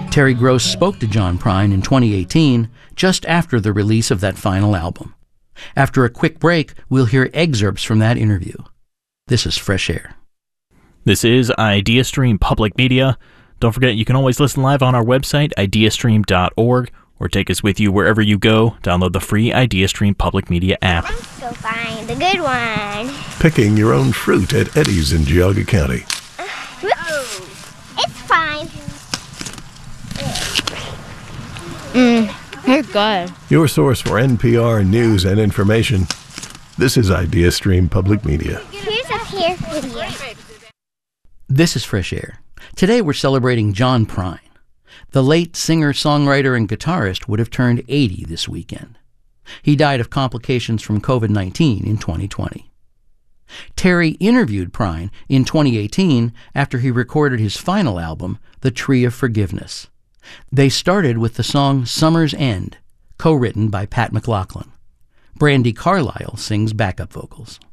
Terry Gross spoke to John Prine in 2018, just after the release of that final album. After a quick break, we'll hear excerpts from that interview. This is Fresh Air. This is IdeaStream Public Media. Don't forget, you can always listen live on our website, ideastream.org, or take us with you wherever you go. Download the free IdeaStream Public Media app. Let's go find the good one. Picking your own fruit at Eddie's in Geauga County. It's fine. You're good. Your source for NPR news and information. This is IdeaStream Public Media. Here's up here for you. This is Fresh Air. Today we're celebrating John Prine. The late singer, songwriter, and guitarist would have turned 80 this weekend. He died of complications from COVID-19 in 2020. Terry interviewed Prine in 2018 after he recorded his final album, The Tree of Forgiveness. They started with the song Summer's End, co-written by Pat McLaughlin. Brandi Carlile sings backup vocals.